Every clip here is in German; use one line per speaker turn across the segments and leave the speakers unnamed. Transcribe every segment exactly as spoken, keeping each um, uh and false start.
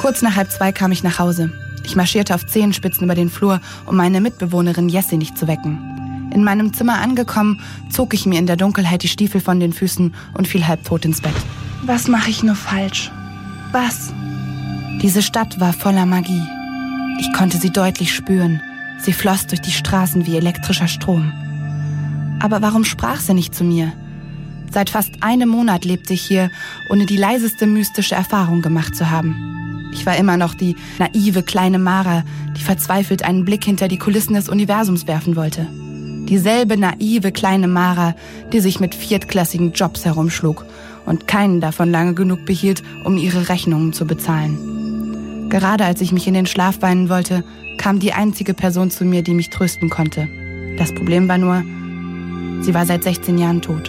Kurz nach halb zwei kam ich nach Hause. Ich marschierte auf Zehenspitzen über den Flur, um meine Mitbewohnerin Jessie nicht zu wecken. In meinem Zimmer angekommen, zog ich mir in der Dunkelheit die Stiefel von den Füßen und fiel halbtot ins Bett. Was mache ich nur falsch? Was? Diese Stadt war voller Magie. Ich konnte sie deutlich spüren. Sie floss durch die Straßen wie elektrischer Strom. Aber warum sprach sie nicht zu mir? Seit fast einem Monat lebte ich hier, ohne die leiseste mystische Erfahrung gemacht zu haben. Ich war immer noch die naive kleine Mara, die verzweifelt einen Blick hinter die Kulissen des Universums werfen wollte. Dieselbe naive kleine Mara, die sich mit viertklassigen Jobs herumschlug und keinen davon lange genug behielt, um ihre Rechnungen zu bezahlen. Gerade als ich mich in den Schlaf weinen wollte, kam die einzige Person zu mir, die mich trösten konnte. Das Problem war nur, sie war seit sechzehn Jahren tot.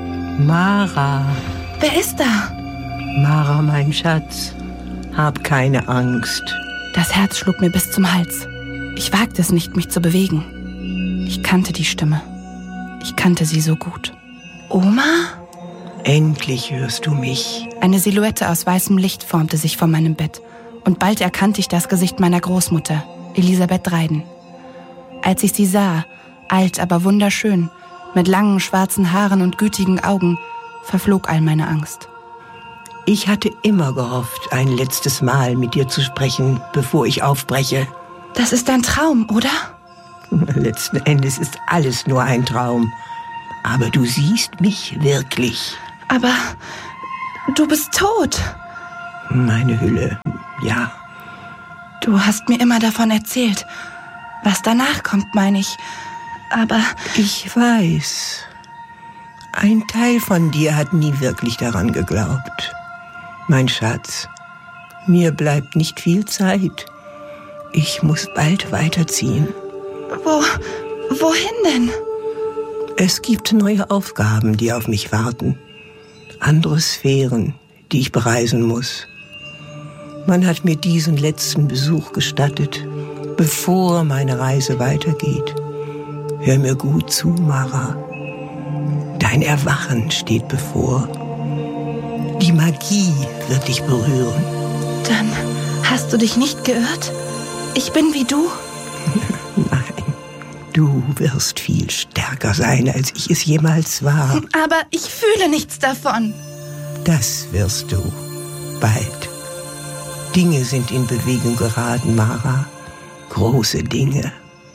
Mara.
Wer ist da?
Mara, mein Schatz, hab keine Angst.
Das Herz schlug mir bis zum Hals. Ich wagte es nicht, mich zu bewegen. Ich kannte die Stimme. Ich kannte sie so gut. Oma?
Endlich hörst du mich.
Eine Silhouette aus weißem Licht formte sich vor meinem Bett. Und bald erkannte ich das Gesicht meiner Großmutter, Elisabeth Dreiden. Als ich sie sah, alt, aber wunderschön, mit langen schwarzen Haaren und gütigen Augen, verflog all meine Angst.
Ich hatte immer gehofft, ein letztes Mal mit dir zu sprechen, bevor ich aufbreche.
Das ist ein Traum, oder?
Letzten Endes ist alles nur ein Traum. Aber du siehst mich wirklich.
Aber du bist tot.
Meine Hülle, ja.
Du hast mir immer davon erzählt. Was danach kommt, meine ich. Aber
ich weiß. Ein Teil von dir hat nie wirklich daran geglaubt. Mein Schatz, mir bleibt nicht viel Zeit. Ich muss bald weiterziehen.
Wo, wohin denn?
Es gibt neue Aufgaben, die auf mich warten. Andere Sphären, die ich bereisen muss. Man hat mir diesen letzten Besuch gestattet, bevor meine Reise weitergeht. Hör mir gut zu, Mara. Dein Erwachen steht bevor. Die Magie wird dich berühren.
Dann hast du dich nicht geirrt? Ich bin wie du?
Nein, du wirst viel stärker sein, als ich es jemals war.
Aber ich fühle nichts davon.
Das wirst du bald. Dinge sind in Bewegung geraten, Mara. Große Dinge.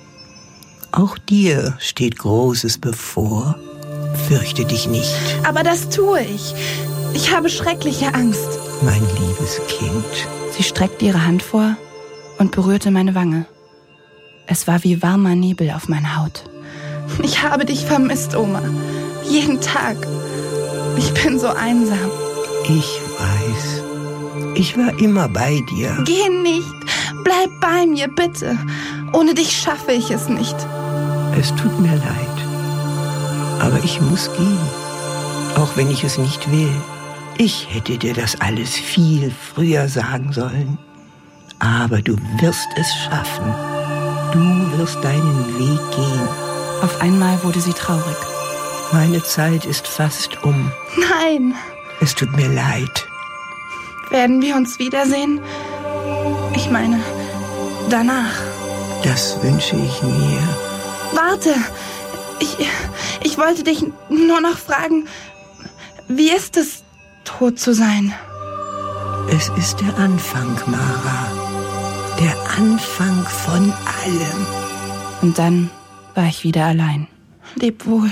Auch dir steht Großes bevor. Fürchte dich nicht.
Aber das tue ich. Ich habe schreckliche Angst.
Mein liebes Kind.
Sie streckte ihre Hand vor und berührte meine Wange. Es war wie warmer Nebel auf meiner Haut. Ich habe dich vermisst, Oma. Jeden Tag. Ich bin so einsam.
Ich weiß. Ich war immer bei dir.
Geh nicht. Bleib bei mir, bitte. Ohne dich schaffe ich es nicht.
Es tut mir leid. Aber ich muss gehen. Auch wenn ich es nicht will. Ich hätte dir das alles viel früher sagen sollen. Aber du wirst es schaffen. Du wirst deinen Weg gehen.
Auf einmal wurde sie traurig.
Meine Zeit ist fast um.
Nein.
Es tut mir leid.
Werden wir uns wiedersehen? Ich meine, danach.
Das wünsche ich mir.
Warte. Ich, ich wollte dich nur noch fragen, wie ist es, tot zu sein?
Es ist der Anfang, Mara. Der Anfang von allem.
Und dann war ich wieder allein. Leb wohl.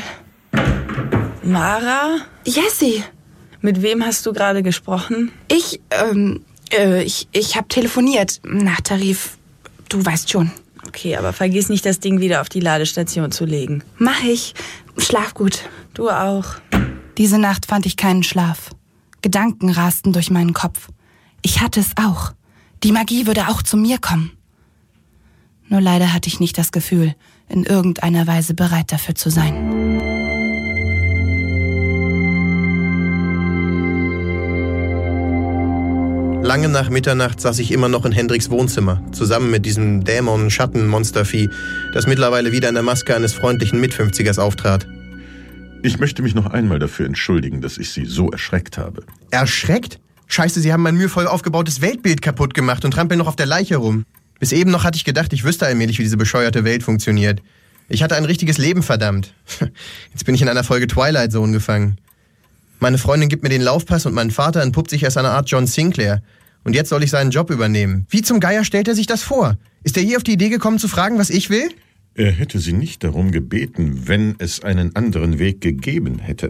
Mara?
Jessie!
Mit wem hast du gerade gesprochen?
Ich, ähm, äh, ich, ich habe telefoniert. Nach Tarif. Du weißt schon.
Okay, aber vergiss nicht, das Ding wieder auf die Ladestation zu legen.
Mach ich. Schlaf gut.
Du auch.
Diese Nacht fand ich keinen Schlaf. Gedanken rasten durch meinen Kopf. Ich hatte es auch. Die Magie würde auch zu mir kommen. Nur leider hatte ich nicht das Gefühl, in irgendeiner Weise bereit dafür zu sein.
Lange nach Mitternacht saß ich immer noch in Hendriks Wohnzimmer, zusammen mit diesem Dämon-Schatten-Monstervieh, das mittlerweile wieder in der Maske eines freundlichen Mitfünfzigers auftrat.
Ich möchte mich noch einmal dafür entschuldigen, dass ich Sie so erschreckt habe.
Erschreckt? Scheiße, sie haben mein mühevoll aufgebautes Weltbild kaputt gemacht und trampeln noch auf der Leiche rum. Bis eben noch hatte ich gedacht, ich wüsste allmählich, wie diese bescheuerte Welt funktioniert. Ich hatte ein richtiges Leben, verdammt. Jetzt bin ich in einer Folge Twilight Zone gefangen. Meine Freundin gibt mir den Laufpass und mein Vater entpuppt sich als eine Art John Sinclair. Und jetzt soll ich seinen Job übernehmen. Wie zum Geier stellt er sich das vor? Ist er je auf die Idee gekommen zu fragen, was ich will?
Er hätte Sie nicht darum gebeten, wenn es einen anderen Weg gegeben hätte.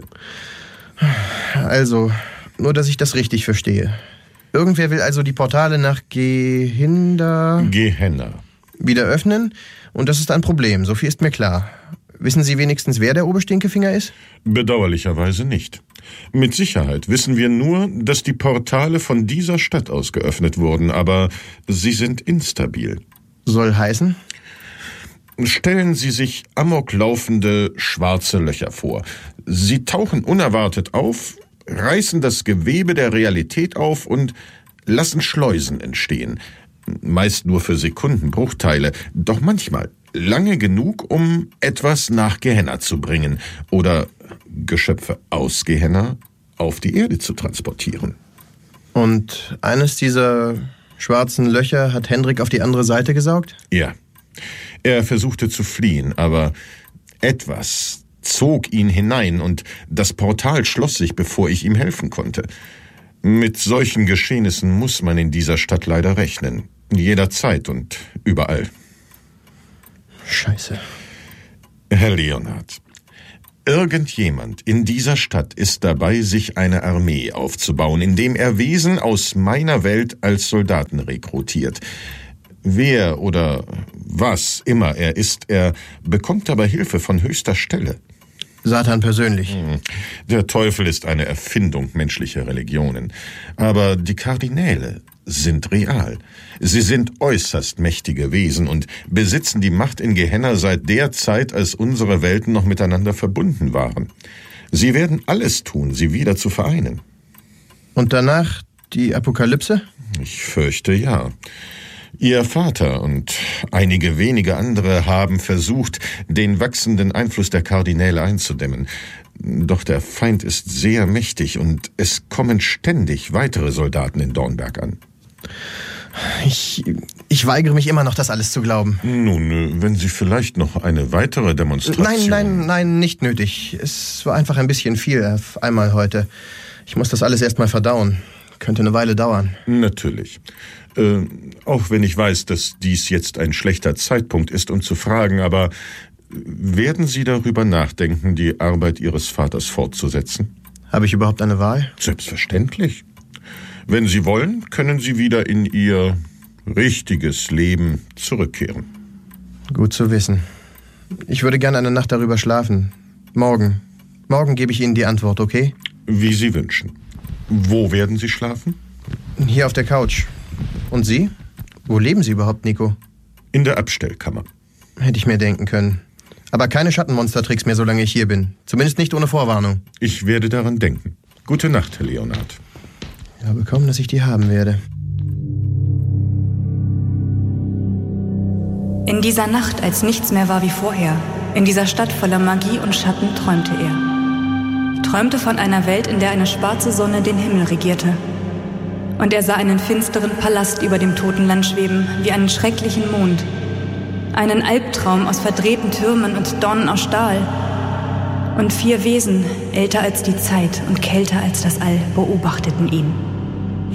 Also, nur dass ich das richtig verstehe. Irgendwer will also die Portale nach Gehinda...
Gehenna.
wieder öffnen. Und das ist ein Problem, so viel ist mir klar. Wissen Sie wenigstens, wer der Oberstinkefinger ist?
Bedauerlicherweise nicht. Mit Sicherheit wissen wir nur, dass die Portale von dieser Stadt aus geöffnet wurden, aber sie sind instabil.
Soll heißen?
Stellen Sie sich amoklaufende schwarze Löcher vor. Sie tauchen unerwartet auf, reißen das Gewebe der Realität auf und lassen Schleusen entstehen. Meist nur für Sekundenbruchteile, doch manchmal lange genug, um etwas nach Gehenna zu bringen oder Geschöpfe aus Gehenna auf die Erde zu transportieren.
Und eines dieser schwarzen Löcher hat Hendrik auf die andere Seite gesaugt?
Ja. Er versuchte zu fliehen, aber etwas zog ihn hinein und das Portal schloss sich, bevor ich ihm helfen konnte. Mit solchen Geschehnissen muss man in dieser Stadt leider rechnen. Jederzeit und überall.
Scheiße.
Herr Leonhard, irgendjemand in dieser Stadt ist dabei, sich eine Armee aufzubauen, indem er Wesen aus meiner Welt als Soldaten rekrutiert. Wer oder was immer er ist, er bekommt dabei Hilfe von höchster Stelle.
Satan persönlich.
Der Teufel ist eine Erfindung menschlicher Religionen. Aber die Kardinäle sind real. Sie sind äußerst mächtige Wesen und besitzen die Macht in Gehenna seit der Zeit, als unsere Welten noch miteinander verbunden waren. Sie werden alles tun, sie wieder zu vereinen.
Und danach die Apokalypse?
Ich fürchte ja. Ihr Vater und einige wenige andere haben versucht, den wachsenden Einfluss der Kardinäle einzudämmen. Doch der Feind ist sehr mächtig und es kommen ständig weitere Soldaten in Dornberg an.
Ich, ich weigere mich immer noch, das alles zu glauben.
Nun, wenn Sie vielleicht noch eine weitere Demonstration...
Nein, nein, nein, nicht nötig. Es war einfach ein bisschen viel auf einmal heute. Ich muss das alles erst mal verdauen. Könnte eine Weile dauern.
Natürlich. Äh, auch wenn ich weiß, dass dies jetzt ein schlechter Zeitpunkt ist, um zu fragen, aber werden Sie darüber nachdenken, die Arbeit Ihres Vaters fortzusetzen?
Habe ich überhaupt eine Wahl?
Selbstverständlich. Wenn Sie wollen, können Sie wieder in Ihr richtiges Leben zurückkehren.
Gut zu wissen. Ich würde gerne eine Nacht darüber schlafen. Morgen. Morgen gebe ich Ihnen die Antwort, okay?
Wie Sie wünschen. Wo werden Sie schlafen?
Hier auf der Couch. Und Sie? Wo leben Sie überhaupt, Nico?
In der Abstellkammer.
Hätte ich mir denken können. Aber keine Schattenmonster-Tricks mehr, solange ich hier bin. Zumindest nicht ohne Vorwarnung.
Ich werde daran denken. Gute Nacht, Herr Leonhard.
Ich habe kaum, dass ich die haben werde.
In dieser Nacht, als nichts mehr war wie vorher, in dieser Stadt voller Magie und Schatten, träumte er. Träumte von einer Welt, in der eine schwarze Sonne den Himmel regierte. Und er sah einen finsteren Palast über dem Totenland schweben, wie einen schrecklichen Mond. Einen Albtraum aus verdrehten Türmen und Dornen aus Stahl. Und vier Wesen, älter als die Zeit und kälter als das All, beobachteten ihn.